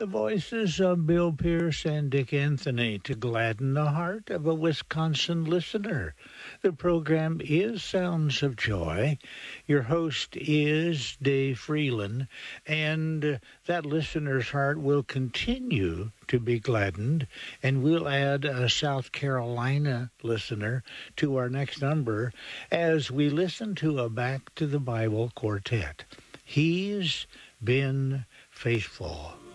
The voices of Bill Pierce and Dick Anthony to gladden the heart of a Wisconsin listener. The program is Sounds of Joy. Your host is Dave Freeland, and that listener's heart will continue to be gladdened, and we'll add a South Carolina listener to our next number as we listen to a Back to the Bible quartet. He's been faithful.